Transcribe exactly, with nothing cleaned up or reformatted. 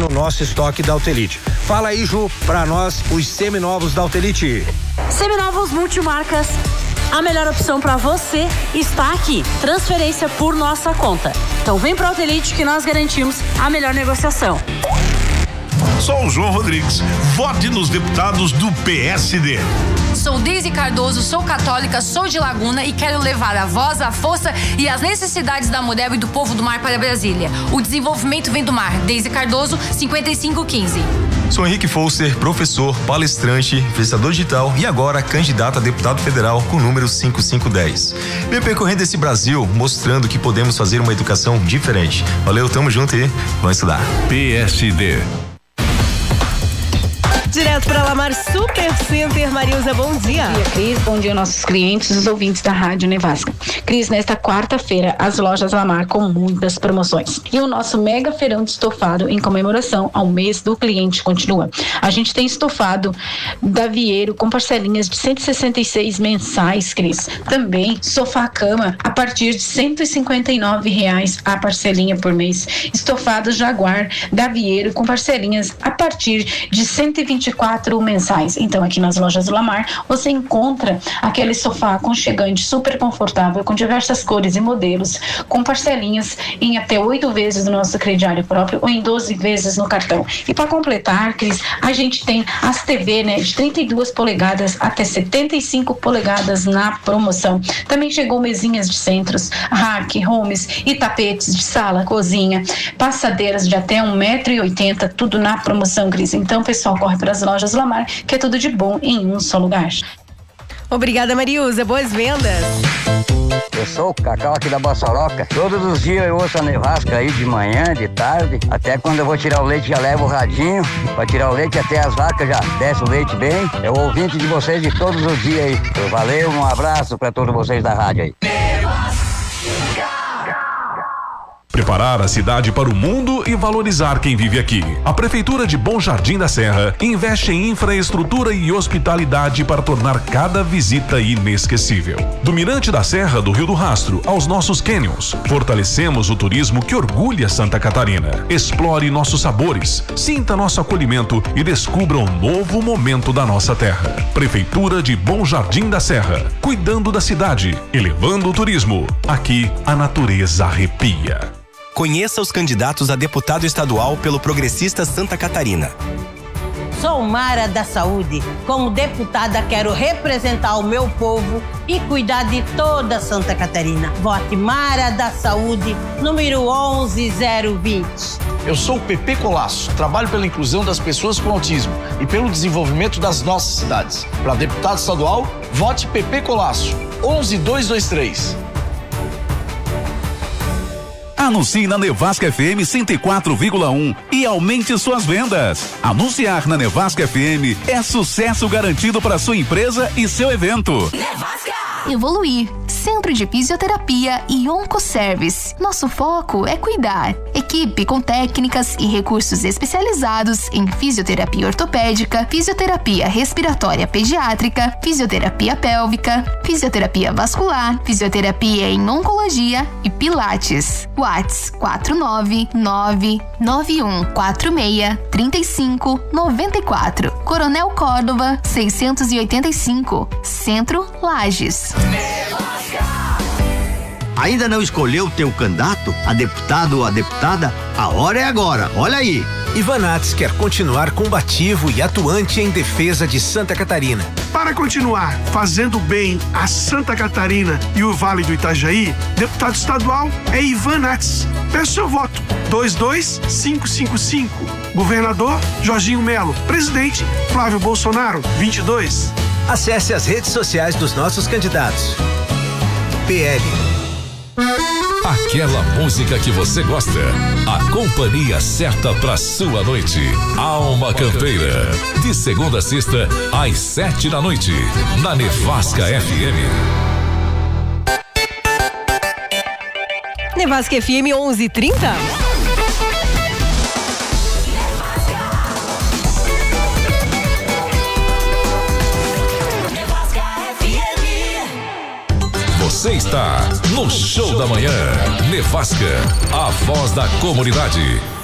no nosso estoque da Autelite. Fala aí, Ju, pra nós os seminovos da Autelite. Seminovos multimarcas. A melhor opção para você está aqui. Transferência por nossa conta. Então vem pra Autelite que nós garantimos a melhor negociação. Sou o João Rodrigues. Vote nos deputados do P S D. Sou Deise Cardoso, sou católica, sou de Laguna e quero levar a voz, a força e as necessidades da mulher e do povo do mar para Brasília. O desenvolvimento vem do mar. Deise Cardoso, cinquenta e cinco quinze. Sou Henrique Foster, professor, palestrante, influenciador digital e agora candidato a deputado federal com o número cinco cinco um zero. Venho percorrendo esse Brasil mostrando que podemos fazer uma educação diferente. Valeu, tamo junto e vamos estudar. P S D. Direto para Lamar Super Center, Marilza, bom dia. Bom dia, Cris, bom dia nossos clientes e os ouvintes da Rádio Nevasca. Cris, nesta quarta-feira, as lojas Lamar com muitas promoções. E o nosso mega feirão de estofado em comemoração ao mês do cliente continua. A gente tem estofado Davieiro com parcelinhas de cento e sessenta e seis mensais, Cris. Também sofá-cama a partir de cento e cinquenta e nove reais a parcelinha por mês. Estofado Jaguar Davieiro com parcelinhas a partir de cento e vinte e quatro mensais. Então aqui nas lojas do Lamar você encontra aquele sofá aconchegante, super confortável, com diversas cores e modelos, com parcelinhas em até oito vezes no nosso crediário próprio ou em doze vezes no cartão. E para completar, Cris, a gente tem as T V, né, de trinta e duas polegadas até setenta e cinco polegadas na promoção. Também chegou mesinhas de centros, rack, homes e tapetes de sala, cozinha, passadeiras de até um metro e oitenta, tudo na promoção, Cris. Então, pessoal, corre para as lojas Lamar, que é tudo de bom em um só lugar. Obrigada, Marilza. Boas vendas. Eu sou o Cacau aqui da Bossoroca. Todos os dias eu ouço a Nevasca aí de manhã, de tarde. Até quando eu vou tirar o leite, já levo o radinho. Pra tirar o leite, até as vacas já desce o leite bem. É o ouvinte de vocês de todos os dias aí. Valeu, um abraço pra todos vocês da rádio aí. Preparar a cidade para o mundo e valorizar quem vive aqui. A Prefeitura de Bom Jardim da Serra investe em infraestrutura e hospitalidade para tornar cada visita inesquecível. Do Mirante da Serra do Rio do Rastro aos nossos canyons, fortalecemos o turismo que orgulha Santa Catarina. Explore nossos sabores, sinta nosso acolhimento e descubra um novo momento da nossa terra. Prefeitura de Bom Jardim da Serra, cuidando da cidade, elevando o turismo. Aqui a natureza arrepia. Conheça os candidatos a deputado estadual pelo Progressista Santa Catarina. Sou Mara da Saúde. Como deputada, quero representar o meu povo e cuidar de toda Santa Catarina. Vote Mara da Saúde, número onze zero vinte. Eu sou o Pepe Colasso. Trabalho pela inclusão das pessoas com autismo e pelo desenvolvimento das nossas cidades. Para deputado estadual, vote Pepe Colasso, onze dois dois três. Anuncie na Nevasca F M cento e quatro vírgula um e aumente suas vendas. Anunciar na Nevasca F M é sucesso garantido para sua empresa e seu evento. Nevasca! Evoluir. Centro de Fisioterapia e Oncoservice. Nosso foco é cuidar. Equipe com técnicas e recursos especializados em fisioterapia ortopédica, fisioterapia respiratória pediátrica, fisioterapia pélvica, fisioterapia vascular, fisioterapia em oncologia e pilates. WhatsApp quatro nove nove nove um quatro seis três cinco nove quatro. Coronel Córdova seiscentos e oitenta e cinco. Centro Lages. Ainda não escolheu o teu candidato, a deputado ou a deputada? A hora é agora, olha aí. Ivanates quer continuar combativo e atuante em defesa de Santa Catarina. Para continuar fazendo bem a Santa Catarina e o Vale do Itajaí, deputado estadual é Ivanates. Peço seu voto. dois dois cinco cinco cinco. Governador Jorginho Melo. Presidente Flávio Bolsonaro. vinte e dois. Acesse as redes sociais dos nossos candidatos. P L. Aquela música que você gosta. A companhia certa pra sua noite. Alma Campeira. De segunda a sexta, às sete da noite. Na Nevasca F M. Nevasca F M onze e trinta. Você está no Show da Manhã. Nevasca, a voz da comunidade.